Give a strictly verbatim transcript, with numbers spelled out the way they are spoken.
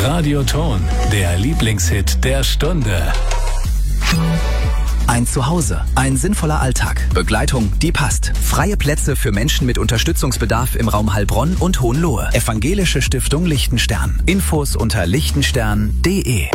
Radioton, der Lieblingshit der Stunde. Ein Zuhause, ein sinnvoller Alltag, Begleitung, die passt. Freie Plätze für Menschen mit Unterstützungsbedarf im Raum Heilbronn und Hohenlohe. Evangelische Stiftung Lichtenstern. Infos unter lichtenstern punkt de.